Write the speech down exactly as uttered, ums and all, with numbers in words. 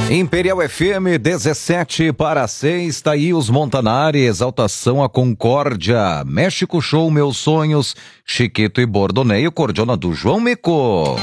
Imperial F M dezessete para seis, tá aí os Montanari, Exaltação a Concórdia, México Show, Meus Sonhos, Chiquito e Bordoneio, cordiona do João Mico.